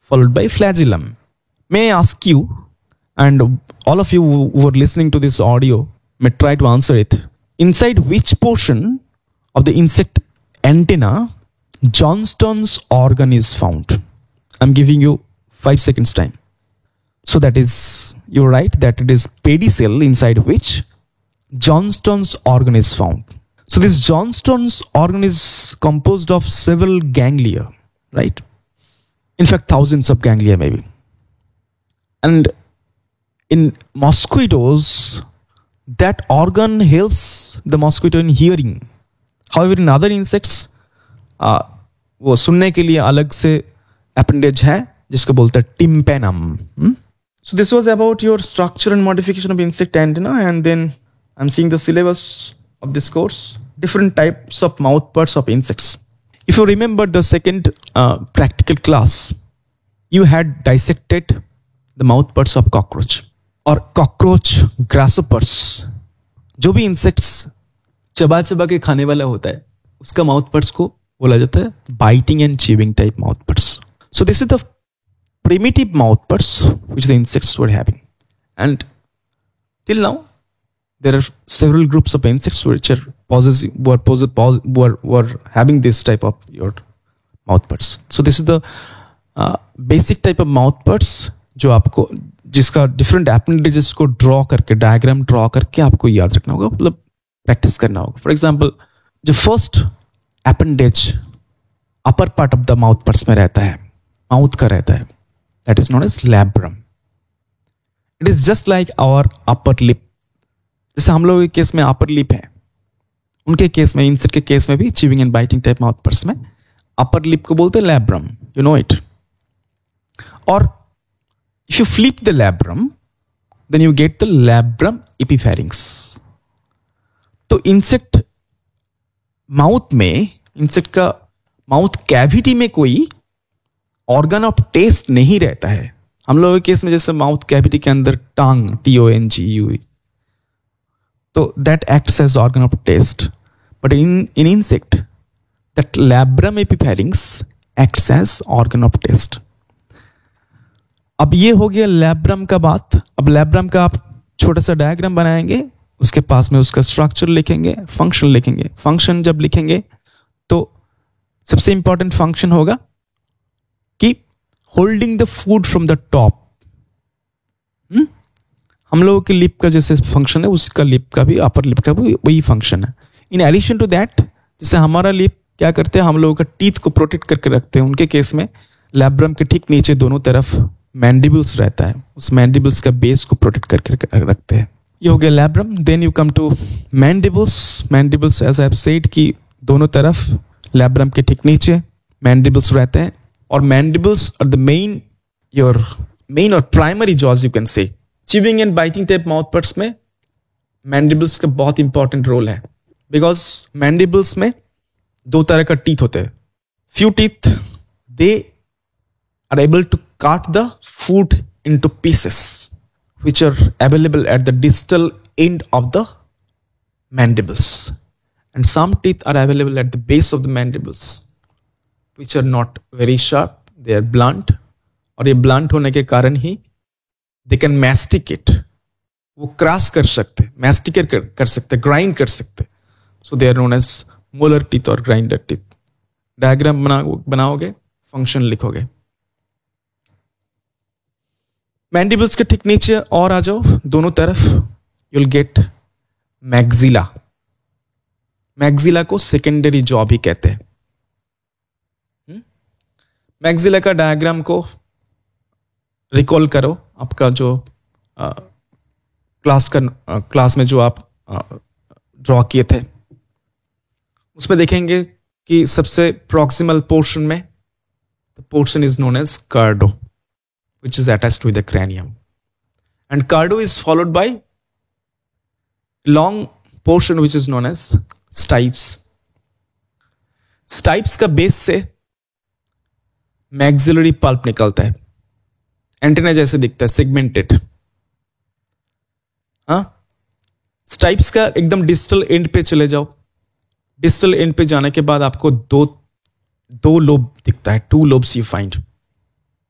followed by flagellum. May I ask you, and all of you who are listening to this audio may try to answer it, inside which portion of the insect antenna Johnston's organ is found? I'm giving you 5 seconds time. So that is, you're right, that it is pedicel inside which Johnston's organ is found. So this Johnston's organ is composed of several ganglia, right? In fact, thousands of ganglia maybe. And in mosquitoes, that organ helps the mosquito in hearing. However, in other insects, वो सुनने के लिए अलग से appendage है जिसको बोलते हैं tympanum. So this was about your structure and modification of insect antenna, and then I'm seeing the syllabus of this course, different types of mouthparts of insects. If you remember the second practical class, you had dissected the mouthparts of cockroach or cockroach grasshoppers. जो भी insects चबा चबा के खाने वाला होता है उसका mouthparts को बोला जाता है biting and chewing type mouthparts. So this is the primitive mouthparts which the insects were having, and till now there are several groups of insects which are were having this type of your mouthparts. So this is the basic type of mouthparts जो आपको जिसका different appendages को draw करके diagram draw करके आपको याद रखना होगा, मतलब practice करना होगा. For example, जो first appendage upper part of the mouthparts में रहता है, mouth का रहता है, that is known as labrum. It is just like our upper lip. जैसे हम लोगों के केस में upper lip है, उनके केस में, इंसेक्ट के केस में भी chewing and biting type mouthparts में upper lip को बोलते हैं labrum. You know it. और if you flip the labrum, then you get the labrum epipharynx. तो इंसेक्ट माउथ में, इंसेक्ट का माउथ कैविटी में कोई ऑर्गन ऑफ टेस्ट नहीं रहता है. हम लोगों के केस में जैसे माउथ कैविटी के अंदर टंग, TONGUE, तो that acts as organ of test. But in insect that labrum एपिफेरिंग्स acts as organ of test. अब ये हो गया लैब्रम का बात. अब लैब्रम का आप छोटा सा डायग्राम बनाएंगे, उसके पास में उसका स्ट्रक्चर लिखेंगे, फंक्शन लिखेंगे. फंक्शन जब लिखेंगे तो सबसे इंपॉर्टेंट फंक्शन होगा कि holding the food from the top. हम लोगों के लिप का जैसे फंक्शन है, उसका लिप का भी, अपर लिप का भी वही फंक्शन है. इन एडिशन टू दैट, जैसे हमारा लिप क्या करते हैं, हम लोगों का टीथ को प्रोटेक्ट करके रखते हैं, उनके केस में लैब्रम के ठीक नीचे दोनों तरफ मैंडिबल्स रहता है, उस मैंडिबल्स का बेस को प्रोटेक्ट करके रखते हैं. ये हो गया labrum. Then you come to mandibles. Mandibles as I have said कि दोनों तरफ लैब्रम के ठीक नीचे मैंडिबल्स रहते हैं, और मैंडिबल्स आर द मेन और primary jaws you can say. Chewing and biting type माउथपार्ट्स में मैंडिबल्स का बहुत इंपॉर्टेंट रोल है, बिकॉज मैंडिबल्स में दो तरह का टीथ होते हैं. Few teeth they are able to काट the food into pieces which are available at the distal end of the mandibles, and some teeth are available at the base of the mandibles which are not very sharp, they are blunt, और ये blunt होने के कारण ही they can masticate, वो cross कर सकते, masticate कर सकते, grind कर सकते. So they are known as molar teeth और grinder teeth. डायग्राम बनाओगे, फंक्शन लिखोगे. मैंडिबल्स के ठीक नीचे और आ जाओ दोनों तरफ, यूल गेट मैग्जिला. मैग्जिला को सेकेंडरी जॉ भी कहते हैं. मैग्जिला का डायग्राम को रिकॉल करो, आपका जो क्लास में जो आप ड्रॉ किए थे, उसमें देखेंगे कि सबसे प्रॉक्सिमल पोर्शन में the portion is known as कार्डो, which is attached with the cranium, and cardo is followed by long portion which is known as stipes. Stipes का बेस से maxillary pulp निकलता है, एंटेना जैसे दिखता है, सेगमेंटेड. हाँ, स्टाइप्स का एकदम डिस्टल एंड पे चले जाओ. डिस्टल एंड पे जाने के बाद आपको दो लोब दिखता है, 2 lobes you find.